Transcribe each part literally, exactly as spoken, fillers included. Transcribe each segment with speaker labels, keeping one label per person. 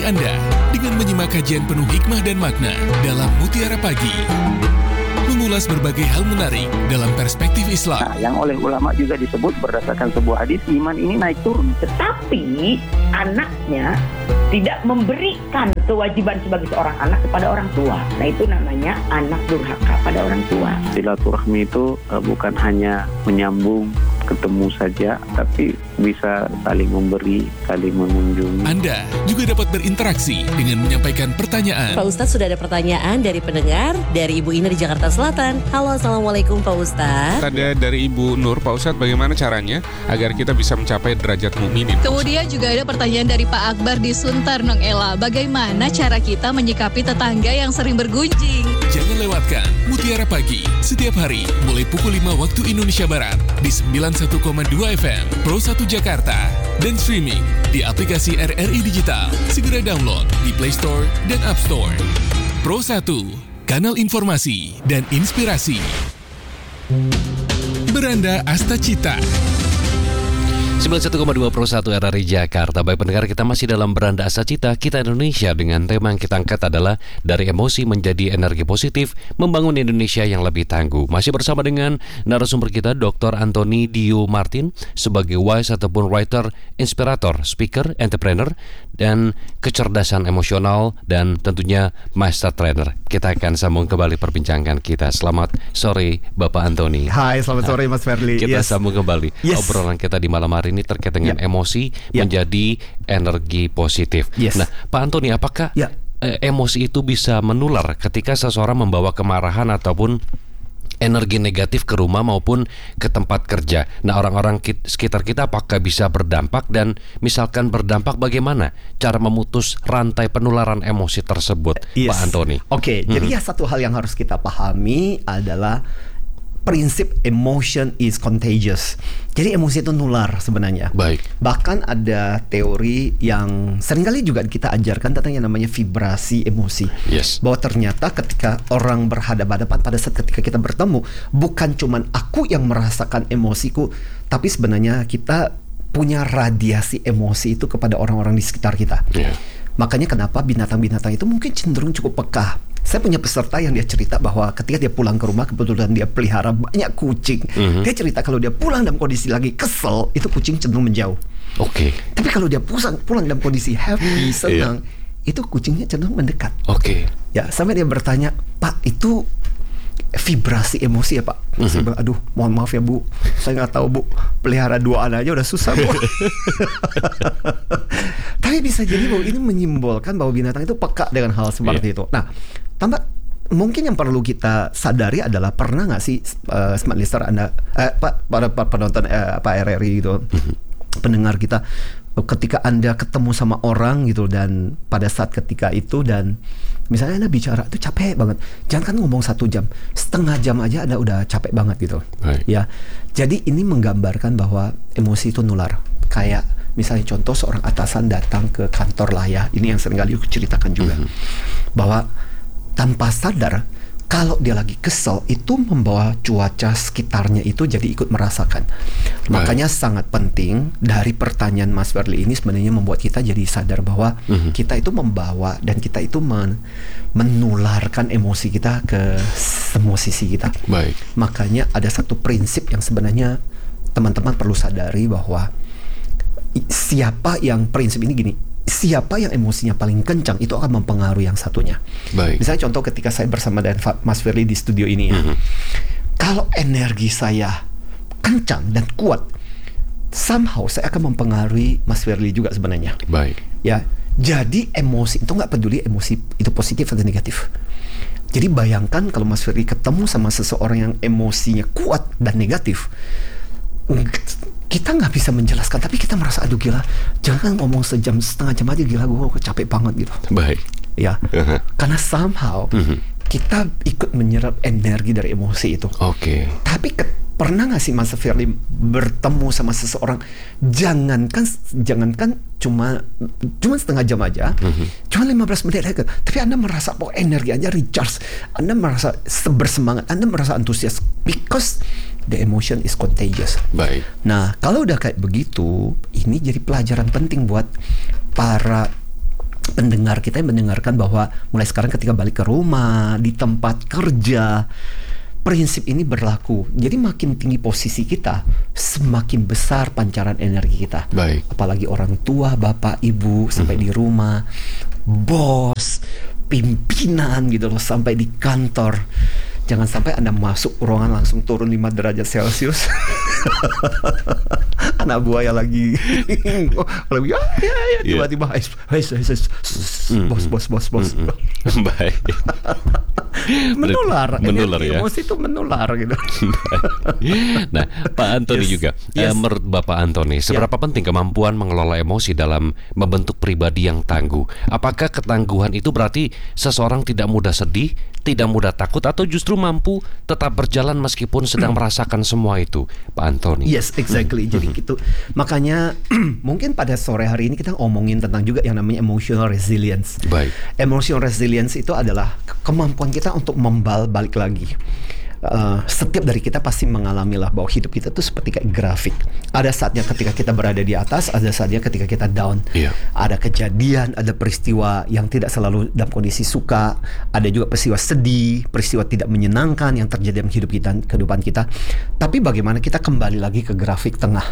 Speaker 1: menemani Anda dengan menyimak kajian penuh hikmah dan makna dalam Mutiara Pagi. Mengulas berbagai hal menarik dalam perspektif Islam.
Speaker 2: Nah, yang oleh ulama juga disebut berdasarkan sebuah hadis, iman ini naik turun.
Speaker 3: Tetapi anaknya tidak memberikan kewajiban sebagai seorang anak kepada orang tua. Nah, itu namanya anak durhaka pada orang tua.
Speaker 2: Silaturahmi itu uh, bukan hanya menyambung ketemu saja, tapi bisa saling memberi, saling mengunjungi.
Speaker 1: Anda juga dapat berinteraksi dengan menyampaikan pertanyaan.
Speaker 4: Pak Ustadz, sudah ada pertanyaan dari pendengar, dari Ibu Ina di Jakarta Selatan. Halo, Assalamualaikum Pak Ustadz.
Speaker 5: Ada dari Ibu Nur. Pak Ustadz, bagaimana caranya agar kita bisa mencapai derajat mukminin?
Speaker 6: Kemudian juga ada pertanyaan dari Pak Akbar di Suntar, Nong Ella. Bagaimana cara kita menyikapi tetangga yang sering bergunjing?
Speaker 1: Jangan lewatkan Mutiara Pagi setiap hari mulai pukul lima waktu Indonesia Barat di sembilan puluh satu koma dua F M Pro satu Jakarta dan streaming di aplikasi R R I Digital. Segera download di Play Store dan App Store. Pro satu, kanal informasi dan inspirasi. Beranda Astacita
Speaker 7: sembilan puluh satu koma dua Pro satu R R I Jakarta. Baik pendengar, kita masih dalam Beranda Astacita, kita Indonesia, dengan tema yang kita angkat adalah dari emosi menjadi energi positif, membangun Indonesia yang lebih tangguh. Masih bersama dengan narasumber kita Doktor Antoni Dio Martin sebagai wise ataupun writer, inspirator, speaker, entrepreneur, dan kecerdasan emosional, dan tentunya master trainer. Kita akan sambung kembali perbincangan kita. Selamat sore Bapak Antoni.
Speaker 8: Hai, selamat sore Mas Ferli.
Speaker 7: Kita
Speaker 8: yes.
Speaker 7: sambung kembali
Speaker 8: yes.
Speaker 7: obrolan kita di malam hari ini terkait dengan yeah. emosi yeah. menjadi energi positif.
Speaker 8: Yes.
Speaker 7: Nah, Pak Antoni, apakah
Speaker 8: yeah.
Speaker 7: eh, emosi itu bisa menular ketika seseorang membawa kemarahan ataupun energi negatif ke rumah maupun ke tempat kerja? Nah, orang-orang sekitar kita apakah bisa berdampak, dan misalkan berdampak, bagaimana cara memutus rantai penularan emosi tersebut, yes. Pak Antoni?
Speaker 8: Oke, okay, mm-hmm. jadi ya satu hal yang harus kita pahami adalah prinsip emotion is contagious. Jadi emosi itu nular sebenarnya.
Speaker 7: Baik.
Speaker 8: Bahkan ada teori yang seringkali juga kita ajarkan tentang yang namanya vibrasi emosi.
Speaker 7: Yes.
Speaker 8: Bahwa ternyata ketika orang berhadapan-hadapan, pada saat ketika kita bertemu, bukan cuman aku yang merasakan emosiku, tapi sebenarnya kita punya radiasi emosi itu kepada orang-orang di sekitar kita.
Speaker 7: Yeah.
Speaker 8: Makanya kenapa binatang-binatang itu mungkin cenderung cukup peka. Saya punya peserta yang dia cerita bahwa ketika dia pulang ke rumah, kebetulan dia pelihara banyak kucing. Mm-hmm. Dia cerita kalau dia pulang dalam kondisi lagi kesel, itu kucing cenderung menjauh.
Speaker 7: Oke. Okay.
Speaker 8: Tapi kalau dia pulang, pulang dalam kondisi happy, senang, yeah. itu kucingnya cenderung mendekat.
Speaker 7: Oke. Okay.
Speaker 8: Ya, sampai dia bertanya, Pak, itu vibrasi emosi ya Pak? Mm-hmm. Saya bilang, aduh, mohon maaf ya Bu, saya nggak tahu Bu, pelihara dua anak aja udah susah Bu. Tapi bisa jadi bahwa ini menyimbolkan bahwa binatang itu peka dengan hal seperti yeah. itu. Nah, tambah mungkin yang perlu kita sadari adalah, pernah nggak sih uh, smart listener Anda, eh, Pak, para, para penonton uh, Pak R R I gitu, mm-hmm. pendengar kita, ketika Anda ketemu sama orang gitu, dan pada saat ketika itu, dan misalnya Anda bicara itu capek banget, jangan kan ngomong satu jam, setengah jam aja Anda udah capek banget gitu.
Speaker 7: Right.
Speaker 8: Ya, jadi ini menggambarkan bahwa emosi itu nular. Kayak misalnya contoh seorang atasan datang ke kantor lah ya, ini yang seringkali aku ceritakan juga, mm-hmm. bahwa tanpa sadar kalau dia lagi kesel, itu membawa cuaca sekitarnya itu jadi ikut merasakan. Baik. Makanya sangat penting dari pertanyaan Mas Verly ini sebenarnya membuat kita jadi sadar bahwa mm-hmm. kita itu membawa dan kita itu men- menularkan emosi kita ke semua sisi kita.
Speaker 7: Baik.
Speaker 8: Makanya ada satu prinsip yang sebenarnya teman-teman perlu sadari, bahwa siapa yang prinsip ini gini, siapa yang emosinya paling kencang itu akan mempengaruhi yang satunya.
Speaker 7: Baik.
Speaker 8: Misalnya contoh ketika saya bersama dengan Mas Firly di studio ini ya, mm-hmm. kalau energi saya kencang dan kuat, somehow saya akan mempengaruhi Mas Firly juga sebenarnya.
Speaker 7: Baik.
Speaker 8: Ya, jadi emosi itu nggak peduli emosi itu positif atau negatif. Jadi bayangkan kalau Mas Firly ketemu sama seseorang yang emosinya kuat dan negatif, kita nggak bisa menjelaskan, tapi kita merasa aduh gila, jangan ngomong sejam setengah jam aja, gila gue capek banget gitu.
Speaker 7: Baik.
Speaker 8: Ya, uh-huh. karena somehow uh-huh. kita ikut menyerap energi dari emosi itu.
Speaker 7: Oke. Okay.
Speaker 8: Tapi ke- pernah nggak sih Mas Firly bertemu sama seseorang, jangankan jangankan cuma cuma setengah jam aja, uh-huh. cuma lima belas menit aja, tapi Anda merasa bahwa energi Anda recharge, Anda merasa bersemangat, Anda merasa antusias, because the emotion is contagious.
Speaker 7: Baik.
Speaker 8: Nah, kalau udah kayak begitu, ini jadi pelajaran penting buat para pendengar kita yang mendengarkan bahwa mulai sekarang ketika balik ke rumah, di tempat kerja, prinsip ini berlaku. Jadi makin tinggi posisi kita, semakin besar pancaran energi kita.
Speaker 7: Baik.
Speaker 8: Apalagi orang tua, bapak, ibu, sampai mm-hmm. di rumah, bos, pimpinan gitu loh, sampai di kantor. Jangan sampai Anda masuk ruangan langsung turun lima derajat Celcius. Anak buah yang lagi lagi ah, ya, ya, tiba-tiba yeah. hey, hey, hey, hey, bos bos bos bos.
Speaker 7: Baik.
Speaker 8: menular,
Speaker 7: menular ya.
Speaker 8: Emosi itu menular gitu.
Speaker 7: Nah, Pak Antoni yes. juga.
Speaker 8: Yes.
Speaker 7: Ya, menurut Bapak Antoni, seberapa yeah. penting kemampuan mengelola emosi dalam membentuk pribadi yang tangguh? Apakah ketangguhan itu berarti seseorang tidak mudah sedih, tidak mudah takut, atau justru mampu tetap berjalan meskipun sedang merasakan semua itu, Pak Antoni?
Speaker 8: Yes, exactly. Jadi gitu. Makanya mungkin pada sore hari ini kita ngomongin tentang juga yang namanya emotional resilience.
Speaker 7: Baik.
Speaker 8: Emotional resilience itu adalah kemampuan kita untuk membal balik lagi. Uh, setiap dari kita pasti mengalami lah bahwa hidup kita tuh seperti kayak grafik. Ada saatnya ketika kita berada di atas, ada saatnya ketika kita down.
Speaker 7: Iya.
Speaker 8: Ada kejadian, ada peristiwa yang tidak selalu dalam kondisi suka, ada juga peristiwa sedih, peristiwa tidak menyenangkan yang terjadi dalam hidup kita, kehidupan kita. Tapi bagaimana kita kembali lagi ke grafik tengah?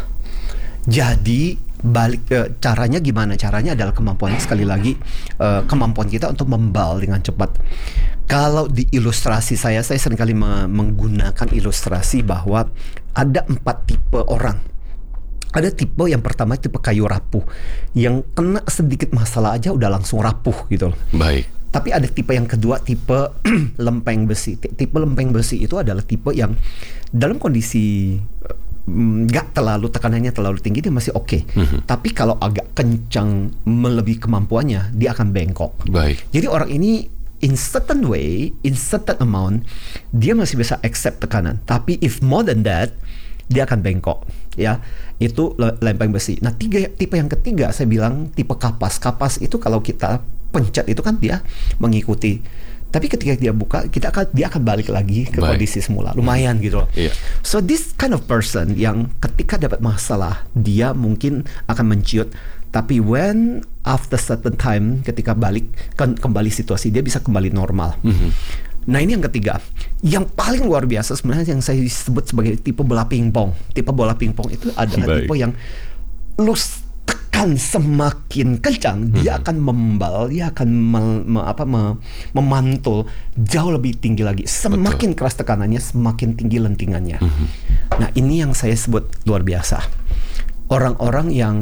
Speaker 8: Jadi balik uh, caranya gimana? Caranya adalah kemampuannya sekali lagi uh, kemampuan kita untuk membal dengan cepat. Kalau di ilustrasi saya, saya seringkali me- menggunakan ilustrasi bahwa ada empat tipe orang. Ada tipe yang pertama, tipe kayu rapuh, yang kena sedikit masalah aja udah langsung rapuh gitu loh.
Speaker 7: Baik.
Speaker 8: Tapi ada tipe yang kedua, tipe lempeng besi. Tipe lempeng besi itu adalah tipe yang dalam kondisi nggak terlalu, tekanannya terlalu tinggi, dia masih oke. Okay. Mm-hmm. Tapi kalau agak kencang melebihi kemampuannya, dia akan bengkok.
Speaker 7: Baik.
Speaker 8: Jadi orang ini in certain way, in certain amount, dia masih bisa accept tekanan. Tapi if more than that, dia akan bengkok. Ya, itu lempeng besi. Nah, tiga tipe yang ketiga saya bilang tipe kapas. Kapas itu kalau kita pencet itu kan dia mengikuti. Tapi ketika dia buka, kita akan dia akan balik lagi ke Baik. kondisi semula. Lumayan gitu loh. Yeah. So this kind of person yang ketika dapat masalah, dia mungkin akan menciut. Tapi when after certain time, ketika balik kan kembali situasi, dia bisa kembali normal. Mm-hmm. Nah, ini yang ketiga. Yang paling luar biasa sebenarnya yang saya sebut sebagai tipe bola pingpong. Tipe bola pingpong itu adalah Baik. tipe yang lu tekan semakin kencang, mm-hmm. dia akan membal, dia akan me, me, apa, me, memantul jauh lebih tinggi lagi. Semakin Betul. keras tekanannya, semakin tinggi lentingannya. Mm-hmm. Nah, ini yang saya sebut luar biasa. Orang-orang yang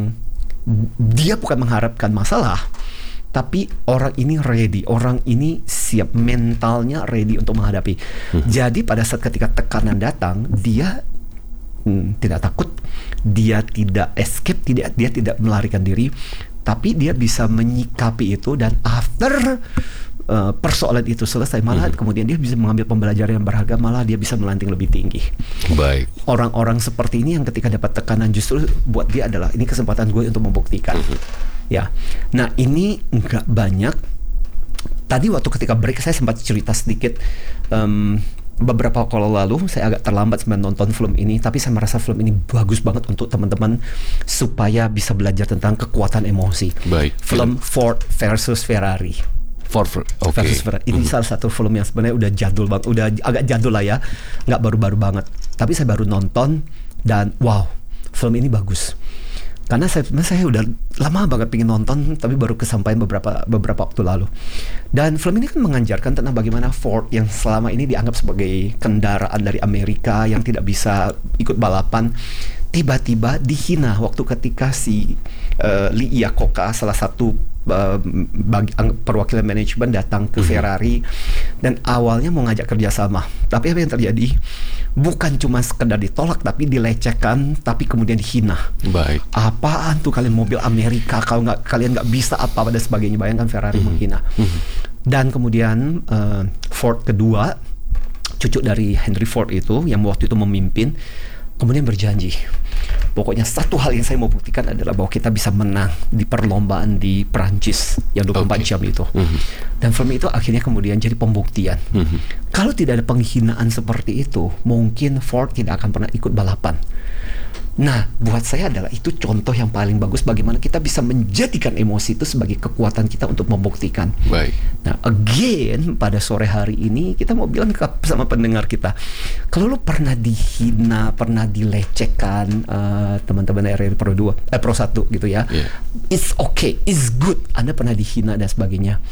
Speaker 8: dia bukan mengharapkan masalah, tapi orang ini ready, orang ini siap, mentalnya ready untuk menghadapi. Hmm. Jadi pada saat ketika tekanan datang, dia hmm, tidak takut, dia tidak escape, tidak dia tidak melarikan diri, tapi dia bisa menyikapi itu, dan after uh, persoalan itu selesai, malah hmm. kemudian dia bisa mengambil pembelajaran yang berharga, malah dia bisa melanting lebih tinggi.
Speaker 7: Baik.
Speaker 8: Orang-orang seperti ini yang ketika dapat tekanan justru buat dia adalah ini kesempatan gue untuk membuktikan. Hmm. Ya, nah ini nggak banyak. Tadi waktu ketika break saya sempat cerita sedikit. Um, beberapa waktu lalu saya agak terlambat sebenarnya nonton film ini, tapi saya merasa film ini bagus banget untuk teman-teman supaya bisa belajar tentang kekuatan emosi.
Speaker 7: Baik.
Speaker 8: Film Ford versus Ferrari.
Speaker 7: Ford, okay.
Speaker 8: versus Ferrari. Ini mm. salah satu film yang sebenarnya udah jadul banget, udah agak jadul lah ya, nggak baru-baru banget. Tapi saya baru nonton dan wow, film ini bagus. Karena saya, saya udah lama banget pengen nonton, tapi baru kesampaian beberapa beberapa waktu lalu. Dan film ini kan mengajarkan tentang bagaimana Ford yang selama ini dianggap sebagai kendaraan dari Amerika yang tidak bisa ikut balapan, tiba-tiba dihina waktu ketika si uh, Lee Iacocca, salah satu uh, bagi, perwakilan manajemen datang ke mm-hmm. Ferrari, dan awalnya mau ngajak kerjasama. Tapi apa yang terjadi? Bukan cuma sekedar ditolak, tapi dilecehkan, tapi kemudian dihina.
Speaker 7: Baik.
Speaker 8: Apaan tuh kalian mobil Amerika, kalau nggak kalian nggak bisa apa dan sebagainya. Bayangkan Ferrari mm-hmm. menghina. Mm-hmm. Dan kemudian uh, Ford kedua, cucu dari Henry Ford itu yang waktu itu memimpin, kemudian berjanji, pokoknya satu hal yang saya mau buktikan adalah bahwa kita bisa menang di perlombaan di Perancis yang dua puluh empat okay. jam itu. Mm-hmm. Dan film itu akhirnya kemudian jadi pembuktian. Mm-hmm. Kalau tidak ada penghinaan seperti itu, mungkin Ford tidak akan pernah ikut balapan. Nah, buat saya adalah itu contoh yang paling bagus bagaimana kita bisa menjadikan emosi itu sebagai kekuatan kita untuk membuktikan.
Speaker 7: Baik.
Speaker 8: Nah, again pada sore hari ini kita mau bilang ke sama pendengar kita, kalau lu pernah dihina, pernah dilecehkan uh, teman-teman R R I Pro dua, eh Pro satu gitu ya,
Speaker 7: yeah.
Speaker 8: it's okay, it's good. Anda pernah dihina dan sebagainya,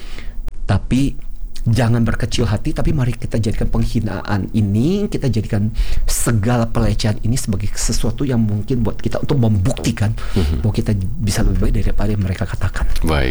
Speaker 8: tapi jangan berkecil hati, tapi mari kita jadikan penghinaan ini, kita jadikan segala pelecehan ini sebagai sesuatu yang mungkin buat kita untuk membuktikan mm-hmm. bahwa kita bisa lebih baik daripada yang mereka katakan.
Speaker 7: Baik.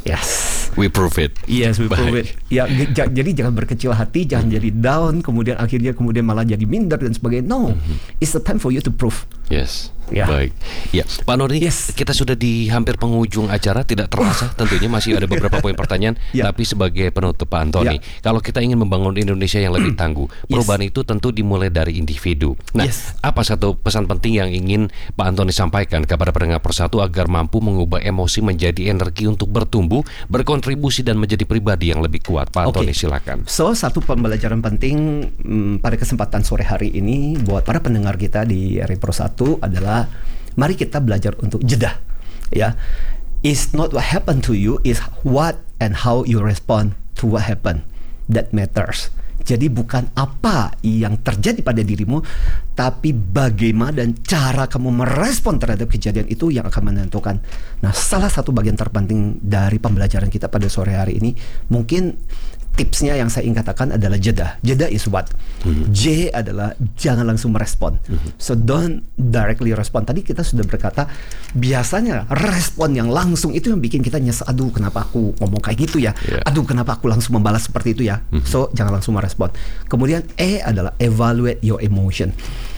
Speaker 8: Yes.
Speaker 7: We prove it.
Speaker 8: Yes, we
Speaker 7: Baik.
Speaker 8: prove it. Ya, j- jadi jangan berkecil hati, jangan mm-hmm. jadi down, kemudian akhirnya kemudian malah jadi minder dan sebagainya. No, mm-hmm. it's the time for you to prove.
Speaker 7: Yes.
Speaker 8: Ya.
Speaker 7: Baik. Ya, Pak Noni,
Speaker 8: Yes.
Speaker 7: kita sudah di hampir penghujung acara, tidak terasa tentunya masih ada beberapa poin pertanyaan,
Speaker 8: Ya.
Speaker 7: tapi sebagai penutup Pak Antoni,
Speaker 8: Ya.
Speaker 7: kalau kita ingin membangun Indonesia yang lebih tangguh, perubahan itu tentu dimulai dari individu. Nah,
Speaker 8: Yes.
Speaker 7: apa satu pesan penting yang ingin Pak Antoni sampaikan kepada pendengar Persatu agar mampu mengubah emosi menjadi energi untuk bertumbuh, berkontribusi dan menjadi pribadi yang lebih kuat? Pak Antoni,
Speaker 8: Okay.
Speaker 7: silakan.
Speaker 8: So, satu pembelajaran penting hmm, pada kesempatan sore hari ini buat para pendengar kita di R R I Pro satu adalah mari kita belajar untuk jeda. Ya, it's not what happened to you, is what and how you respond to what happened that matters. Jadi bukan apa yang terjadi pada dirimu, tapi bagaimana dan cara kamu merespon terhadap kejadian itu yang akan menentukan. Nah, salah satu bagian terpenting dari pembelajaran kita pada sore hari ini mungkin tipsnya yang saya ingin katakan adalah jeda. Jeda is what? Mm-hmm. J adalah jangan langsung merespon. Mm-hmm. So don't directly respond. Tadi kita sudah berkata biasanya respon yang langsung itu yang bikin kita nyesel. Aduh, kenapa aku ngomong kayak gitu ya? Yeah. Aduh, kenapa aku langsung membalas seperti itu ya? Mm-hmm. So jangan langsung merespon. Kemudian E adalah evaluate your emotion.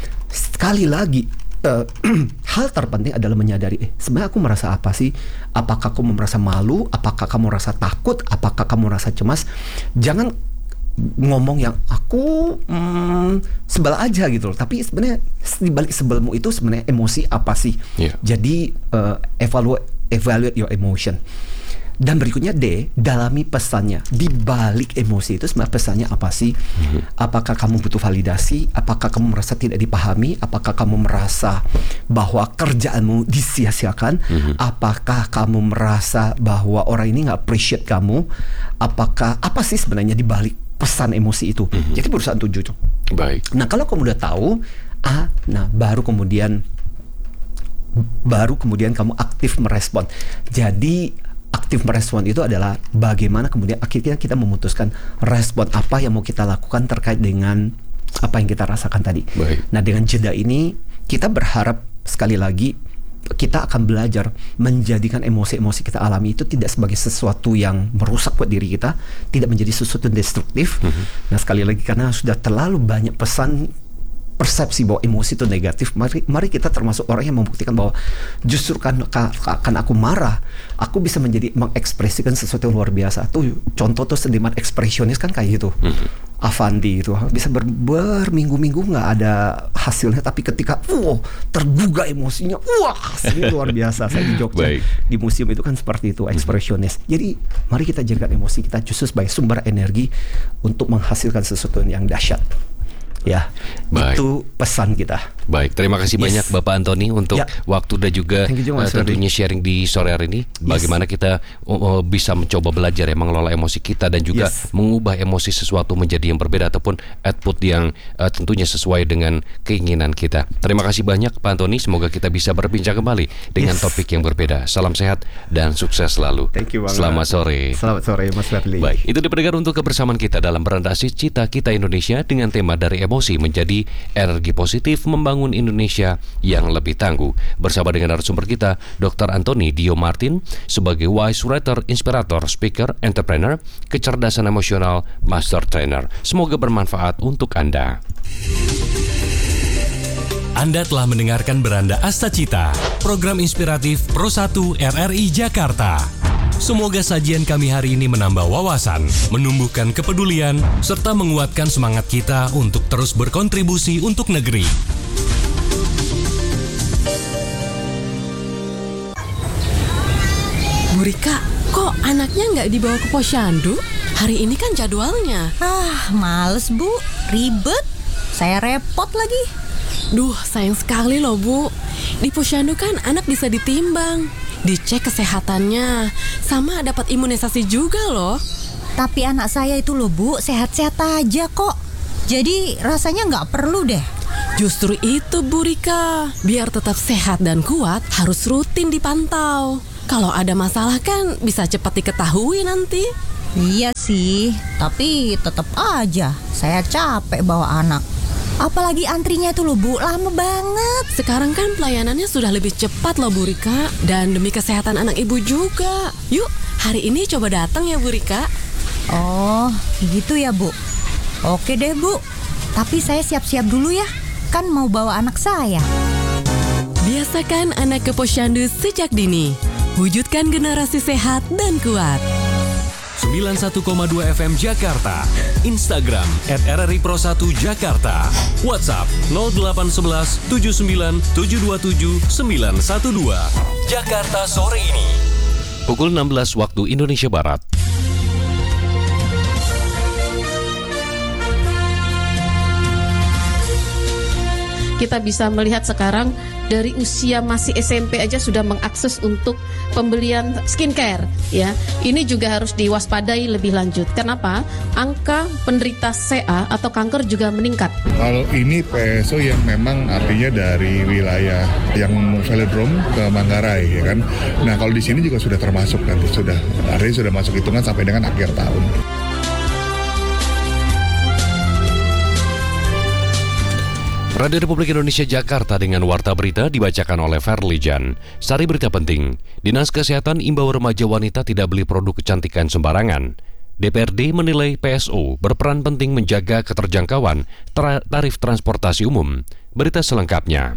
Speaker 8: Sekali lagi, Uh, hal terpenting adalah menyadari, eh, sebenarnya aku merasa apa sih? Apakah kamu merasa malu? Apakah kamu merasa takut? Apakah kamu merasa cemas? Jangan ngomong yang aku hmm, sebel aja gitu loh. Tapi sebenarnya di balik sebelmu itu sebenarnya emosi apa sih?
Speaker 7: Yeah.
Speaker 8: Jadi uh, evaluate evaluate your emotion. Dan berikutnya D, dalami pesannya. Di balik emosi itu sebenarnya pesannya apa sih? Mm-hmm. Apakah kamu butuh validasi? Apakah kamu merasa tidak dipahami? Apakah kamu merasa bahwa kerjaanmu disia-siakan? Mm-hmm. Apakah kamu merasa bahwa orang ini nggak appreciate kamu? Apakah apa sih sebenarnya di balik pesan emosi itu? Mm-hmm. Jadi berusaha tujuh itu.
Speaker 7: Baik.
Speaker 8: Nah, kalau kamu udah tahu, ah, nah baru kemudian baru kemudian kamu aktif merespon. Jadi aktif merespon itu adalah bagaimana kemudian akhirnya kita memutuskan respon apa yang mau kita lakukan terkait dengan apa yang kita rasakan tadi.
Speaker 7: Baik.
Speaker 8: Nah, dengan jeda ini kita berharap sekali lagi kita akan belajar menjadikan emosi-emosi kita alami itu tidak sebagai sesuatu yang merusak buat diri kita, tidak menjadi sesuatu yang destruktif. Mm-hmm. Nah, sekali lagi karena sudah terlalu banyak pesan persepsi bahwa emosi itu negatif, mari mari kita termasuk orang yang membuktikan bahwa justru kan kan aku marah, aku bisa menjadi mengekspresikan sesuatu yang luar biasa. Tuh contoh tuh seniman ekspresionis kan kayak gitu. Mm-hmm. Avandi itu bisa ber, berminggu-minggu nggak ada hasilnya, tapi ketika wow tergugah emosinya, wah hasilnya luar biasa. Saya di Jogja
Speaker 7: Baik.
Speaker 8: di museum itu kan seperti itu, ekspresionis. Jadi mari kita jadikan emosi kita justru sebagai sumber energi untuk menghasilkan sesuatu yang dahsyat. Ya,
Speaker 7: Baik.
Speaker 8: itu pesan kita.
Speaker 7: Baik, terima kasih
Speaker 8: Yes.
Speaker 7: banyak Bapak Antoni untuk
Speaker 8: Ya.
Speaker 7: waktu dan juga
Speaker 8: Thank you,
Speaker 7: uh,
Speaker 8: Mas
Speaker 7: tentunya sharing di sore hari ini. Bagaimana kita uh, bisa mencoba belajar ya mengelola emosi kita dan juga
Speaker 8: Yes.
Speaker 7: mengubah emosi sesuatu menjadi yang berbeda ataupun output yang uh, tentunya sesuai dengan keinginan kita. Terima kasih banyak Pak Antoni, semoga kita bisa berbincang kembali dengan
Speaker 8: Yes.
Speaker 7: topik yang berbeda. Salam sehat dan sukses selalu.
Speaker 8: Thank you banget.
Speaker 7: Selamat sore.
Speaker 8: Selamat sore Mas Verli.
Speaker 7: Baik, itu dipendengar untuk kebersamaan kita dalam Berandasi Cita Kita Indonesia dengan tema dari emosi menjadi energi positif membangun Indonesia yang lebih tangguh. Bersama dengan narasumber kita, Doktor Antoni Dio Martin sebagai wise writer, inspirator, speaker, entrepreneur, kecerdasan emosional, master trainer. Semoga bermanfaat untuk Anda.
Speaker 9: Anda telah mendengarkan Beranda Astacita, program inspiratif Pro satu R R I Jakarta. Semoga sajian kami hari ini menambah wawasan, menumbuhkan kepedulian, serta menguatkan semangat kita untuk terus berkontribusi untuk negeri.
Speaker 10: Bu Rika, kok anaknya nggak dibawa ke posyandu? Hari ini kan jadwalnya.
Speaker 11: Ah, males Bu, ribet. Saya repot lagi.
Speaker 10: Duh, sayang sekali loh Bu. Di Posyandu kan anak bisa ditimbang, dicek kesehatannya, sama dapat imunisasi juga loh.
Speaker 11: Tapi anak saya itu loh Bu, sehat-sehat aja kok. Jadi rasanya nggak perlu deh.
Speaker 10: Justru itu Bu Rika, biar tetap sehat dan kuat harus rutin dipantau. Kalau ada masalah kan bisa cepat diketahui nanti.
Speaker 11: Iya sih, tapi tetap aja saya capek bawa anak. Apalagi antrinya itu loh Bu, lama banget.
Speaker 10: Sekarang kan pelayanannya sudah lebih cepat loh Bu Rika. Dan demi kesehatan anak ibu juga. Yuk, hari ini coba datang ya Bu Rika.
Speaker 11: Oh, gitu ya Bu. Oke deh Bu, tapi saya siap-siap dulu ya. Kan mau bawa anak saya.
Speaker 10: Biasakan anak ke Posyandu sejak dini. Wujudkan generasi sehat dan kuat.
Speaker 9: sembilan puluh satu koma dua F M Jakarta, Instagram at R R I Pro satu Jakarta, WhatsApp nol delapan satu satu tujuh sembilan tujuh dua tujuh sembilan satu dua. Jakarta sore ini.
Speaker 7: Pukul enam belas waktu Indonesia Barat.
Speaker 12: Kita bisa melihat sekarang dari usia masih S M P aja sudah mengakses untuk pembelian skincare ya. Ini juga harus diwaspadai lebih lanjut. Kenapa? Angka penderita C A atau kanker juga meningkat.
Speaker 13: Kalau ini P S O yang memang artinya dari wilayah yang velodrome ke Manggarai ya kan. Nah, kalau di sini juga sudah termasuk nanti sudah artinya sudah masuk hitungan sampai dengan akhir tahun.
Speaker 7: Radio Republik Indonesia Jakarta dengan Warta Berita dibacakan oleh Verlijan. Sari berita penting, Dinas Kesehatan imbau remaja wanita tidak beli produk kecantikan sembarangan. D P R D menilai P S O berperan penting menjaga keterjangkauan tra- tarif transportasi umum. Berita selengkapnya.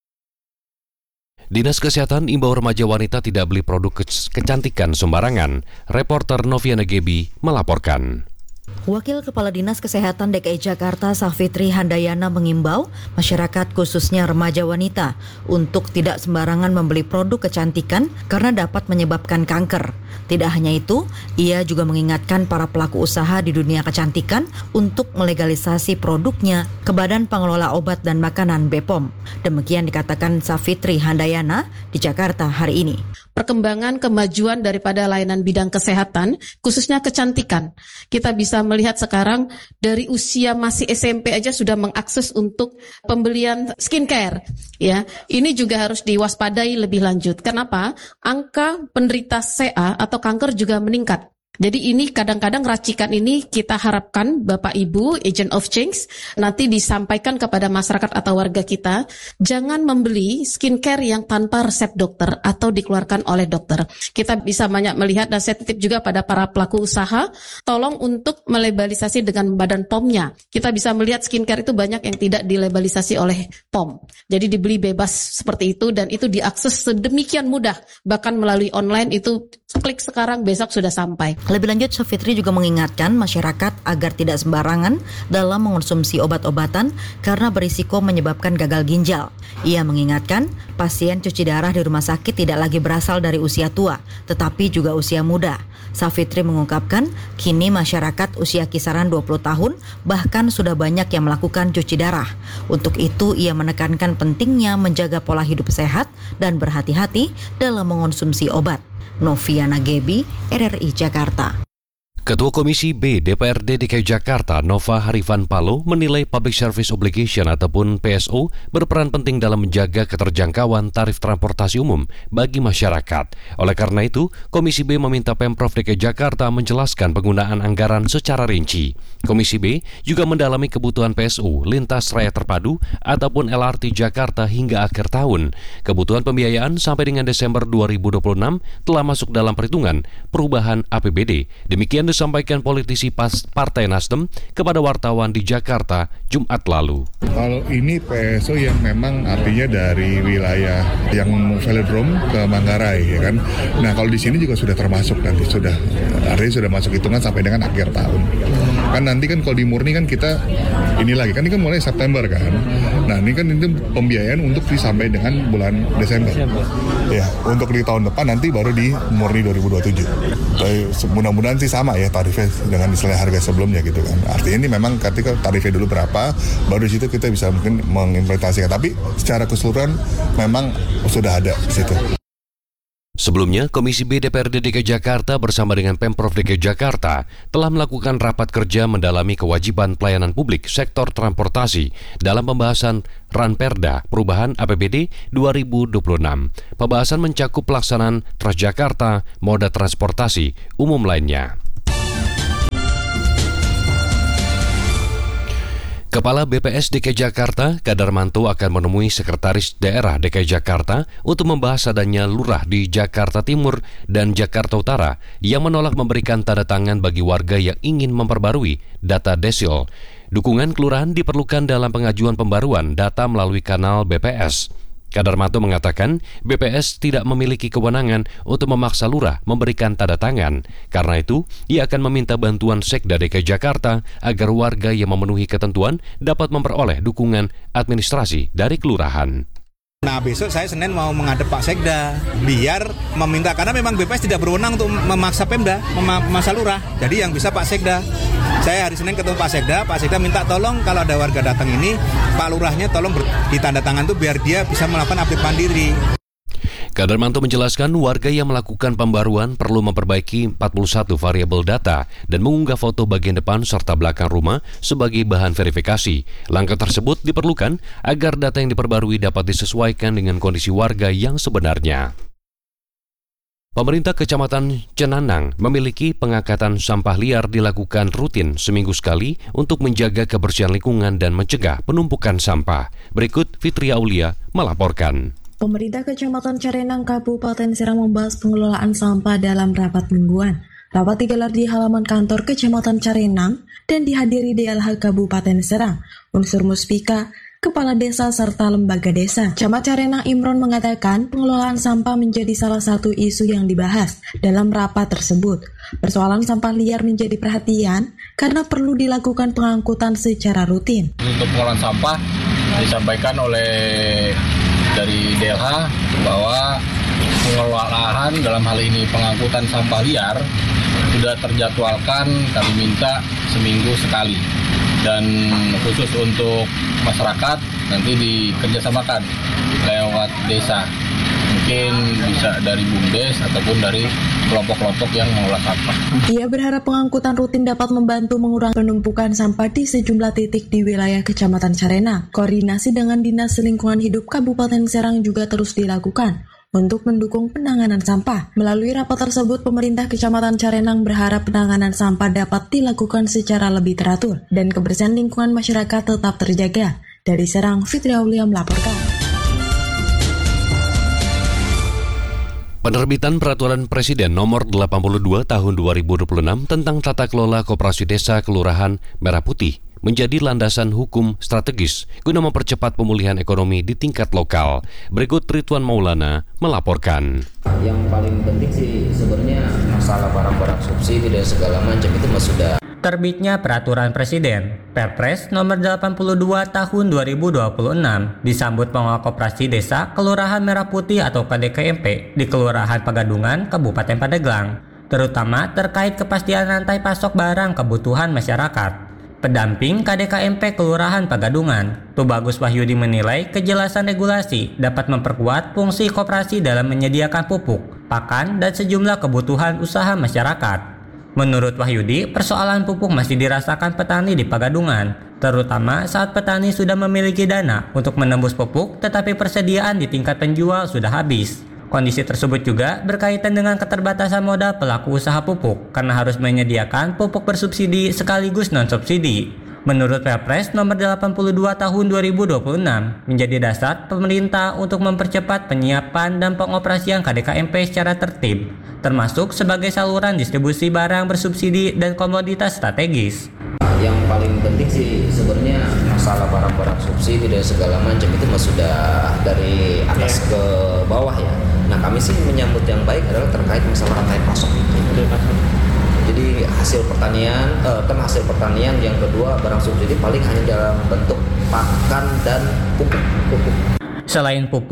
Speaker 7: Dinas Kesehatan imbau remaja wanita tidak beli produk ke- kecantikan sembarangan. Reporter Noviana Gebi melaporkan.
Speaker 14: Wakil Kepala Dinas Kesehatan D K I Jakarta Safitri Handayana mengimbau masyarakat khususnya remaja wanita untuk tidak sembarangan membeli produk kecantikan karena dapat menyebabkan kanker. Tidak hanya itu, ia juga mengingatkan para pelaku usaha di dunia kecantikan untuk melegalisasi produknya ke Badan Pengelola Obat dan Makanan B P O M. Demikian dikatakan Safitri Handayana di Jakarta hari ini.
Speaker 12: Perkembangan kemajuan daripada layanan bidang kesehatan, khususnya kecantikan. Kita bisa melihat sekarang dari usia masih S M P aja sudah mengakses untuk pembelian skincare. Ya, ini juga harus diwaspadai lebih lanjut. Kenapa? Angka penderita C A atau kanker juga meningkat. Jadi ini kadang-kadang racikan ini kita harapkan Bapak Ibu, agent of change, nanti disampaikan kepada masyarakat atau warga kita, jangan membeli skincare yang tanpa resep dokter atau dikeluarkan oleh dokter. Kita bisa banyak melihat dan saya titip juga pada para pelaku usaha, tolong untuk melabalisasi dengan badan P O M-nya. Kita bisa melihat skincare itu banyak yang tidak dilabalisasi oleh P O M. Jadi dibeli bebas seperti itu dan itu diakses sedemikian mudah, bahkan melalui online itu klik sekarang besok sudah sampai.
Speaker 14: Lebih lanjut, Safitri juga mengingatkan masyarakat agar tidak sembarangan dalam mengonsumsi obat-obatan karena berisiko menyebabkan gagal ginjal. Ia mengingatkan pasien cuci darah di rumah sakit tidak lagi berasal dari usia tua, tetapi juga usia muda. Safitri mengungkapkan kini masyarakat usia kisaran dua puluh tahun bahkan sudah banyak yang melakukan cuci darah. Untuk itu ia menekankan pentingnya menjaga pola hidup sehat dan berhati-hati dalam mengonsumsi obat. Noviana Gebi, R R I Jakarta.
Speaker 7: Ketua Komisi B D P R D D K I Jakarta Nova Harifan Palo menilai Public Service Obligation ataupun P S O berperan penting dalam menjaga keterjangkauan tarif transportasi umum bagi masyarakat. Oleh karena itu, Komisi B meminta Pemprov D K I Jakarta menjelaskan penggunaan anggaran secara rinci. Komisi B juga mendalami kebutuhan P S O lintas raya terpadu ataupun L R T Jakarta hingga akhir tahun. Kebutuhan pembiayaan sampai dengan Desember dua ribu dua puluh enam telah masuk dalam perhitungan perubahan A P B D. Demikian disampaikan politisi Pas Partai Nasdem kepada wartawan di Jakarta Jumat lalu.
Speaker 13: Kalau ini P S O yang memang artinya dari wilayah yang velodrome ke Manggarai ya kan. Nah, kalau di sini juga sudah termasuk nanti sudah artinya sudah masuk hitungan sampai dengan akhir tahun. Kan nanti kan kalau di murni kan kita ini lagi kan ini kan mulai September kan. Nah, ini kan itu pembiayaan untuk disampai dengan bulan Desember. Ya, untuk di tahun depan nanti baru di murni dua ribu dua puluh tujuh. Mudah-mudahan sih sama ya. ya tarifnya dengan istilah harga sebelumnya gitu kan. Artinya ini memang ketika tarifnya dulu berapa, baru di situ kita bisa mungkin mengimplementasikan. Tapi secara keseluruhan memang sudah ada di situ.
Speaker 7: Sebelumnya, Komisi B D P R D D K I Jakarta bersama dengan Pemprov D K I Jakarta telah melakukan rapat kerja mendalami kewajiban pelayanan publik sektor transportasi dalam pembahasan Ranperda Perubahan A P B D dua ribu dua puluh enam. Pembahasan mencakup pelaksanaan Transjakarta, moda transportasi umum lainnya. Kepala B P S D K I Jakarta, Kadarmanto akan menemui Sekretaris Daerah D K I Jakarta untuk membahas adanya lurah di Jakarta Timur dan Jakarta Utara yang menolak memberikan tanda tangan bagi warga yang ingin memperbarui data desil. Dukungan kelurahan diperlukan dalam pengajuan pembaruan data melalui kanal B P S. Kadarmanto mengatakan B P S tidak memiliki kewenangan untuk memaksa lurah memberikan tanda tangan. Karena itu, ia akan meminta bantuan Sekda D K I Jakarta agar warga yang memenuhi ketentuan dapat memperoleh dukungan administrasi dari kelurahan.
Speaker 15: Nah, besok saya Senin mau menghadap Pak Sekda biar meminta, karena memang B P S tidak berwenang untuk memaksa Pemda, memaksa lurah. Jadi yang bisa Pak Sekda. Saya hari Senin ketemu Pak Sekda, Pak Sekda minta tolong kalau ada warga datang ini, Pak Lurahnya tolong ditanda tangan tuh biar dia bisa melakukan update mandiri.
Speaker 7: Kadarmanto menjelaskan warga yang melakukan pembaruan perlu memperbaiki empat puluh satu variabel data dan mengunggah foto bagian depan serta belakang rumah sebagai bahan verifikasi. Langkah tersebut diperlukan agar data yang diperbarui dapat disesuaikan dengan kondisi warga yang sebenarnya. Pemerintah Kecamatan Cenanang memiliki pengangkatan sampah liar dilakukan rutin seminggu sekali untuk menjaga kebersihan lingkungan dan mencegah penumpukan sampah. Berikut Fitri Aulia melaporkan.
Speaker 16: Pemerintah Kecamatan Carenang, Kabupaten Serang membahas pengelolaan sampah dalam rapat mingguan. Rapat digelar di halaman kantor Kecamatan Carenang dan dihadiri D L H Kabupaten Serang, unsur Muspika, Kepala Desa serta Lembaga Desa. Camat Carenang Imron mengatakan pengelolaan sampah menjadi salah satu isu yang dibahas dalam rapat tersebut. Persoalan sampah liar menjadi perhatian karena perlu dilakukan pengangkutan secara rutin.
Speaker 17: Untuk pengelolaan sampah disampaikan oleh dari D L H bahwa pengelolaan dalam hal ini pengangkutan sampah liar sudah terjadwalkan, kami minta seminggu sekali. Dan khusus untuk masyarakat nanti dikerjasamakan lewat desa. Mungkin bisa dari BUMDes ataupun dari kelompok-kelompok yang mengolah sampah.
Speaker 16: Ia berharap pengangkutan rutin dapat membantu mengurangi penumpukan sampah di sejumlah titik di wilayah Kecamatan Carenang. Koordinasi dengan Dinas Lingkungan Hidup Kabupaten Serang juga terus dilakukan untuk mendukung penanganan sampah. Melalui rapat tersebut, pemerintah Kecamatan Carenang berharap penanganan sampah dapat dilakukan secara lebih teratur dan kebersihan lingkungan masyarakat tetap terjaga. Dari Serang, Fitri Aulia melaporkan.
Speaker 7: Penerbitan Peraturan Presiden Nomor delapan puluh dua Tahun dua ribu dua puluh enam tentang tata kelola koperasi desa Kelurahan Merah Putih menjadi landasan hukum strategis guna mempercepat pemulihan ekonomi di tingkat lokal. Berikut Ridwan Maulana melaporkan.
Speaker 18: Yang paling penting sih sebenarnya masalah barang-barang subsidi dan segala macam itu mah sudah.
Speaker 19: Terbitnya Peraturan Presiden Perpres Nomor delapan puluh dua Tahun dua ribu dua puluh enam disambut pengelola koperasi desa Kelurahan Merah Putih atau K D K M P di Kelurahan Pagadungan, Kabupaten Pandeglang, terutama terkait kepastian rantai pasok barang kebutuhan masyarakat. Pendamping K D K M P Kelurahan Pagadungan, Tubagus Wahyudi menilai kejelasan regulasi dapat memperkuat fungsi koperasi dalam menyediakan pupuk, pakan, dan sejumlah kebutuhan usaha masyarakat. Menurut Wahyudi, persoalan pupuk masih dirasakan petani di Pagadungan, terutama saat petani sudah memiliki dana untuk menembus pupuk tetapi persediaan di tingkat penjual sudah habis. Kondisi tersebut juga berkaitan dengan keterbatasan modal pelaku usaha pupuk karena harus menyediakan pupuk bersubsidi sekaligus non-subsidi. Menurut Perpres Nomor delapan puluh dua Tahun dua ribu dua puluh enam menjadi dasar pemerintah untuk mempercepat penyiapan dan pengoperasian K D K M P secara tertib, termasuk sebagai saluran distribusi barang bersubsidi dan komoditas strategis.
Speaker 18: Yang paling penting sih sebenarnya masalah barang-barang subsidi dan segala macam itu mah sudah dari atas ke bawah ya. Nah, kami sih menyambut yang baik adalah terkait masalah rantai pasok itu. Jadi hasil pertanian, eh, kan hasil pertanian yang kedua barang subsidi paling hanya dalam bentuk pakan dan pupuk. pupuk.
Speaker 19: Selain pupuk,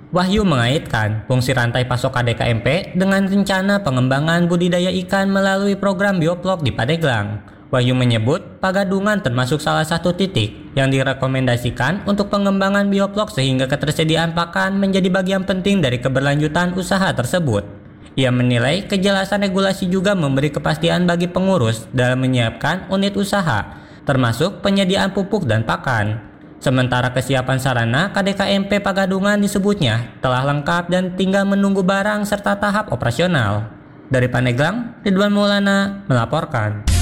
Speaker 19: Wahyu mengaitkan fungsi rantai pasok K D K M P dengan rencana pengembangan budidaya ikan melalui program Bioplok di Pandeglang. Wahyu menyebut Pagadungan termasuk salah satu titik yang direkomendasikan untuk pengembangan bioplok sehingga ketersediaan pakan menjadi bagian penting dari keberlanjutan usaha tersebut. Ia menilai kejelasan regulasi juga memberi kepastian bagi pengurus dalam menyiapkan unit usaha, termasuk penyediaan pupuk dan pakan. Sementara kesiapan sarana K D K M P Pagadungan disebutnya telah lengkap dan tinggal menunggu barang serta tahap operasional. Dari Pandeglang, Ridwan Maulana melaporkan.